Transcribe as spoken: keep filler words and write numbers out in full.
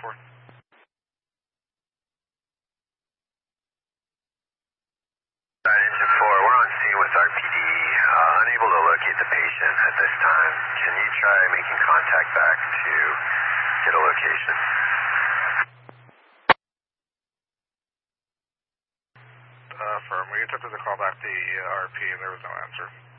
four. Engine four, we're on scene with R P D, uh, unable to locate the patient at this time. Can you try making contact back to get a location? Uh, firm. We attempted to call back the uh, R P and there was no answer.